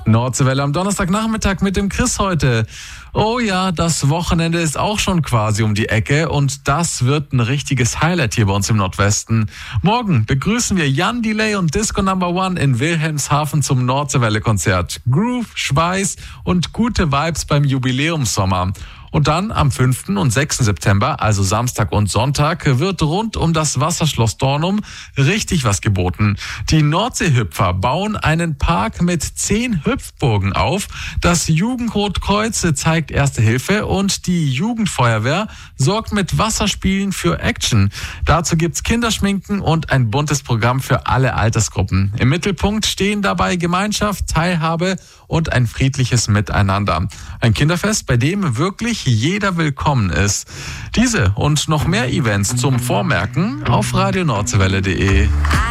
Nordseewelle am Donnerstagnachmittag mit dem Chris heute. Oh ja, das Wochenende ist auch schon quasi um die Ecke und das wird ein richtiges Highlight hier bei uns im Nordwesten. Morgen begrüßen wir Jan Delay und Disco No. 1 in Wilhelmshaven zum Nordseewelle-Konzert. Groove, Schweiß und gute Vibes beim Jubiläumssommer. Und dann am 5. und 6. September, also Samstag und Sonntag, wird rund um das Wasserschloss Dornum richtig was geboten. Die Nordseehüpfer bauen einen Park mit 10 Hüpfburgen auf. Das Jugendrotkreuz zeigt Erste Hilfe und die Jugendfeuerwehr sorgt mit Wasserspielen für Action. Dazu gibt's Kinderschminken und ein buntes Programm für alle Altersgruppen. Im Mittelpunkt stehen dabei Gemeinschaft, Teilhabe und ein friedliches Miteinander. Ein Kinderfest, bei dem wirklich jeder willkommen ist. Diese und noch mehr Events zum Vormerken auf radionordsewelle.de.